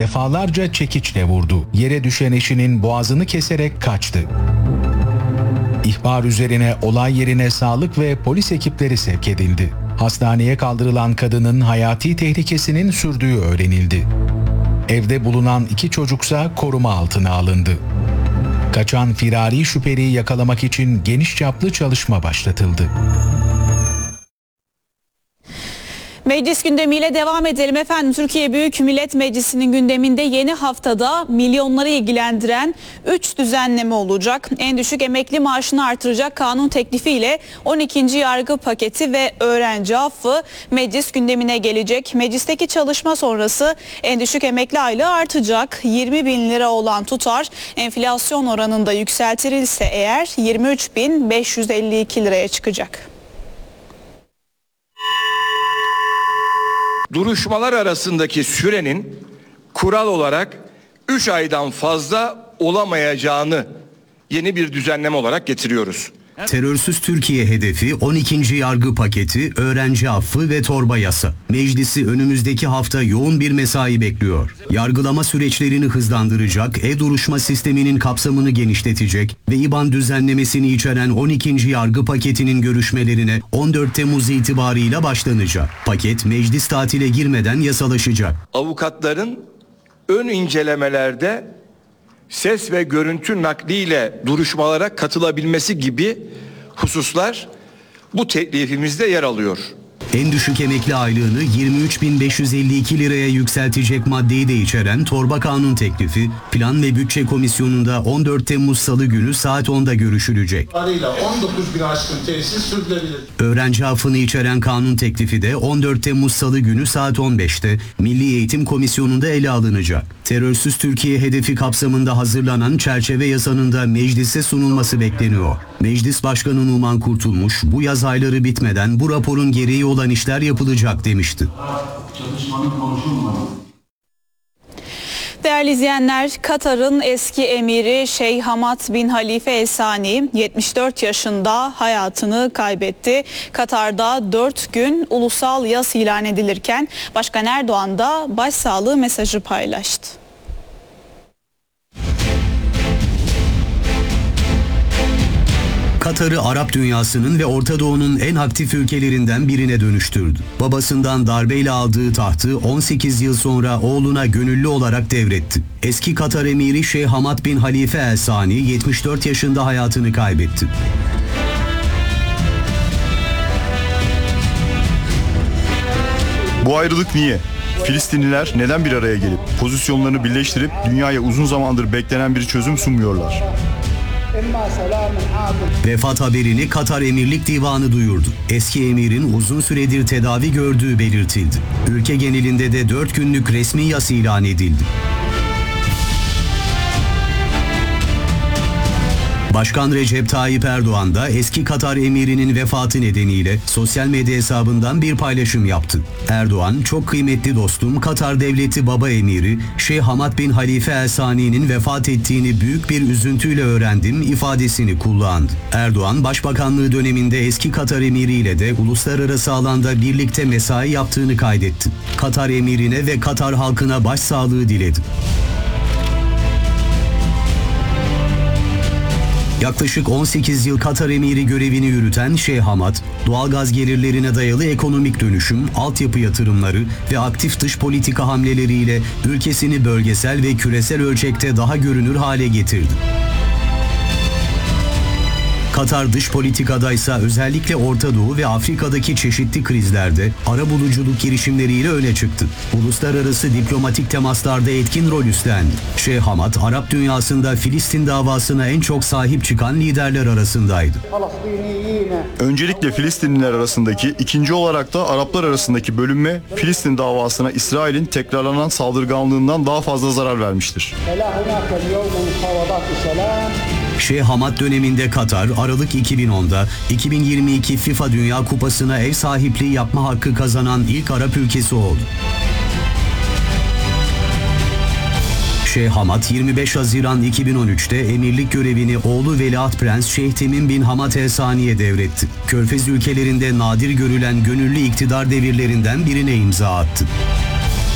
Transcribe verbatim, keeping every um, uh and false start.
defalarca çekiçle vurdu. Yere düşen eşinin boğazını keserek kaçtı. İhbar üzerine olay yerine sağlık ve polis ekipleri sevk edildi. Hastaneye kaldırılan kadının hayati tehlikesinin sürdüğü öğrenildi. Evde bulunan iki çocuksa koruma altına alındı. Kaçan firari şüpheliyi yakalamak için geniş çaplı çalışma başlatıldı. Meclis gündemiyle devam edelim efendim. Türkiye Büyük Millet Meclisi'nin gündeminde yeni haftada milyonları ilgilendiren üç düzenleme olacak. En düşük emekli maaşını artıracak kanun teklifiyle on ikinci yargı paketi ve öğrenci affı meclis gündemine gelecek. Meclisteki çalışma sonrası en düşük emekli aylığı artacak. yirmi bin lira olan tutar enflasyon oranında yükseltirilse eğer yirmi üç bin beş yüz elli iki liraya çıkacak. Duruşmalar arasındaki sürenin kural olarak üç aydan fazla olamayacağını yeni bir düzenleme olarak getiriyoruz. Terörsüz Türkiye hedefi on ikinci yargı paketi, öğrenci affı ve torba yasa. Meclisi önümüzdeki hafta yoğun bir mesai bekliyor. Yargılama süreçlerini hızlandıracak, e-duruşma sisteminin kapsamını genişletecek ve İBAN düzenlemesini içeren on ikinci yargı paketinin görüşmelerine on dört Temmuz itibarıyla başlanacak. Paket meclis tatile girmeden yasalaşacak. Avukatların ön incelemelerde ses ve görüntü nakliyle duruşmalara katılabilmesi gibi hususlar bu teklifimizde yer alıyor. En düşük emekli aylığını yirmi üç bin beş yüz elli iki liraya yükseltecek maddeyi de içeren torba kanun teklifi Plan ve Bütçe Komisyonu'nda on dört Temmuz Salı günü saat onda görüşülecek. on dokuz bin aşkın tesis sürdürülebilir. Öğrenci affını içeren kanun teklifi de on dört Temmuz Salı günü saat on beşte Milli Eğitim Komisyonu'nda ele alınacak. Terörsüz Türkiye hedefi kapsamında hazırlanan çerçeve yasanın da meclise sunulması bekleniyor. Meclis Başkanı Numan Kurtulmuş bu yaz ayları bitmeden bu raporun gereği olan işler yapılacak demişti. Değerli izleyenler, Katar'ın eski emiri Şeyh Hamad bin Halife El Sani yetmiş dört yaşında hayatını kaybetti. Katar'da dört gün ulusal yas ilan edilirken Başkan Erdoğan da başsağlığı mesajı paylaştı. Katar'ı Arap dünyasının ve Orta Doğu'nun en aktif ülkelerinden birine dönüştürdü. Babasından darbeyle aldığı tahtı on sekiz yıl sonra oğluna gönüllü olarak devretti. Eski Katar emiri Şeyh Hamad bin Halife El Sani yetmiş dört yaşında hayatını kaybetti. Bu ayrılık niye? Filistinliler neden bir araya gelip pozisyonlarını birleştirip dünyaya uzun zamandır beklenen bir çözüm sunmuyorlar? Vefat haberini Katar Emirlik Divanı duyurdu. Eski emirin uzun süredir tedavi gördüğü belirtildi. Ülke genelinde de dört günlük resmi yas ilan edildi. Başkan Recep Tayyip Erdoğan da eski Katar emirinin vefatı nedeniyle sosyal medya hesabından bir paylaşım yaptı. Erdoğan, çok kıymetli dostum Katar Devleti Baba Emiri Şeyh Hamad bin Halife El Sani'nin vefat ettiğini büyük bir üzüntüyle öğrendim ifadesini kullandı. Erdoğan, Başbakanlığı döneminde eski Katar emiriyle de uluslararası alanda birlikte mesai yaptığını kaydetti. Katar emirine ve Katar halkına başsağlığı diledi. Yaklaşık on sekiz yıl Katar emiri görevini yürüten Şeyh Hamad, doğalgaz gelirlerine dayalı ekonomik dönüşüm, altyapı yatırımları ve aktif dış politika hamleleriyle ülkesini bölgesel ve küresel ölçekte daha görünür hale getirdi. Katar dış politikadaysa özellikle Orta Doğu ve Afrika'daki çeşitli krizlerde arabuluculuk girişimleriyle öne çıktı. Uluslararası diplomatik temaslarda etkin rol üstlendi. Şeyh Hamad, Arap dünyasında Filistin davasına en çok sahip çıkan liderler arasındaydı. Öncelikle Filistinliler arasındaki, ikinci olarak da Araplar arasındaki bölünme Filistin davasına İsrail'in tekrarlanan saldırganlığından daha fazla zarar vermiştir. Şeyh Hamad döneminde Katar, Aralık iki bin onda iki bin yirmi iki FIFA Dünya Kupası'na ev sahipliği yapma hakkı kazanan ilk Arap ülkesi oldu. Şeyh Hamad yirmi beş Haziran iki bin on üçte emirlik görevini oğlu Veliaht Prens Şeyh Temim bin Hamad El Sani'ye devretti. Körfez ülkelerinde nadir görülen gönüllü iktidar devirlerinden birine imza attı.